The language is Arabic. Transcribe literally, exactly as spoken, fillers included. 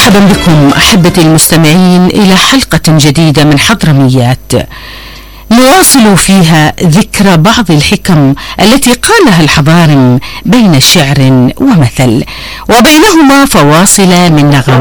مرحبا بكم أحبتي المستمعين إلى حلقة جديدة من حضرميات نواصل فيها ذكر بعض الحكم التي قالها الحضارم بين شعر ومثل وبينهما فواصل من نغم